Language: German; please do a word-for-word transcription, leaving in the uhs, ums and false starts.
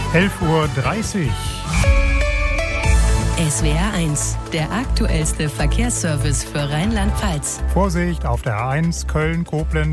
elf Uhr dreißig. S W R eins, der aktuellste Verkehrsservice für Rheinland-Pfalz. Vorsicht auf der A eins Köln-Koblenz.